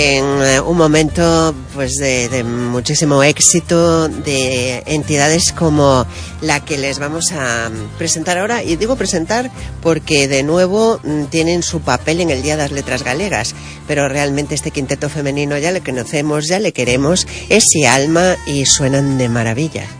En un momento pues de muchísimo éxito de entidades como la que les vamos a presentar ahora, y digo presentar porque de nuevo tienen su papel en el Día de las Letras Galegas, pero realmente este quinteto femenino ya le conocemos, ya le queremos, es Si Alma, y suenan de maravilla.